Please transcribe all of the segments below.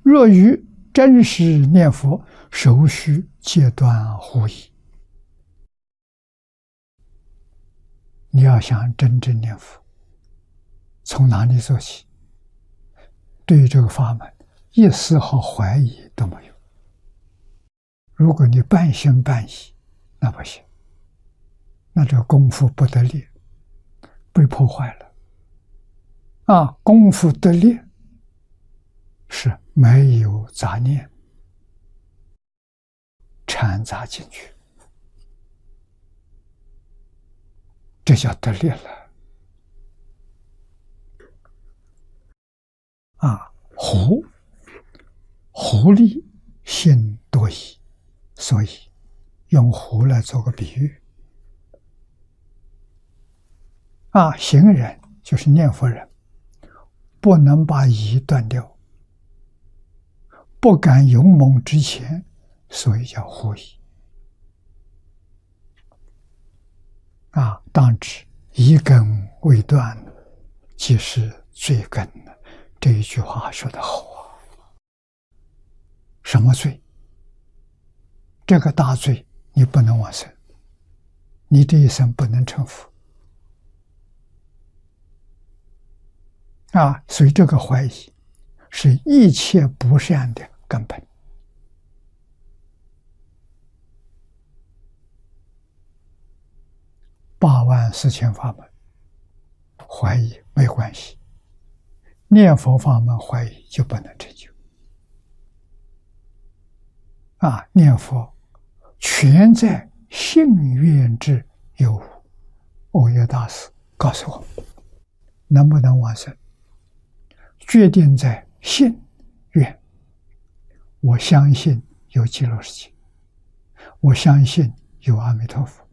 若于真实念佛，首须戒断狐疑。你要想真正念佛，从哪里做起？对这个法门一丝毫怀疑都没有。如果你半信半疑，那不行，那这个功夫不得力，被破坏了。功夫得力是没有杂念掺杂进去，这叫得力了。狐狸性多疑，所以用狐来做个比喻。行人就是念佛人，不能把疑断掉，不敢勇猛之前，所以叫狐疑。当知一根未断，即是罪根。这一句话说得好啊！什么罪？这个大罪你不能往生，你这一生不能成佛。所以这个怀疑是一切不善的根本。84000法门，怀疑没关系，念佛法门怀疑就不能成就。念佛全在信愿之有无。欧耶大师告诉我，能不能往生，决定在信愿。我相信有极乐世界，我相信有阿弥陀佛，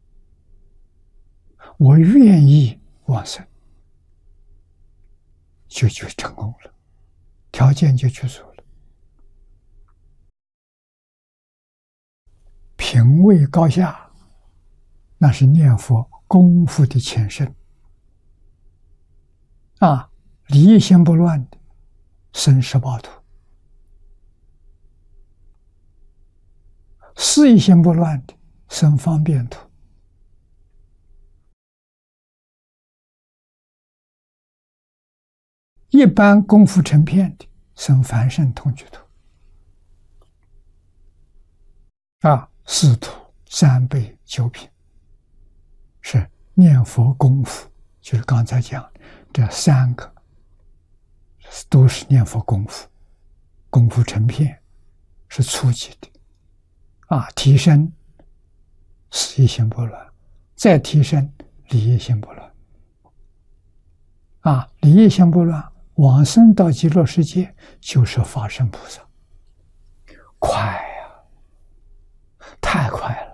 我愿意往生，就成功了，条件就具足了。品位高下，那是念佛功夫的前身。离一心不乱的生18土，事一心不乱的生方便土，一般功夫成片的生凡圣同居土。4土3辈9品，是念佛功夫，就是刚才讲这3个都是念佛功夫，功夫成片是初级的。提升事一心不乱，再提升理一心不乱。理一心不乱，往生到极乐世界就是法身菩萨，快呀，太快了。